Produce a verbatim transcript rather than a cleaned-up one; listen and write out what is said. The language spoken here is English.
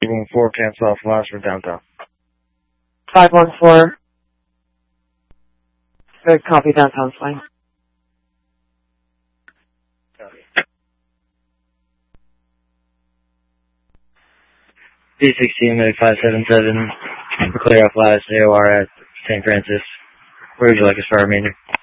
Room four, cancel off flash for downtown. five one four. Good copy, downtown's fine. D sixteen, maybe five seven seven, clear off flash, A O R at Saint Francis. Where would you like us for our meeting?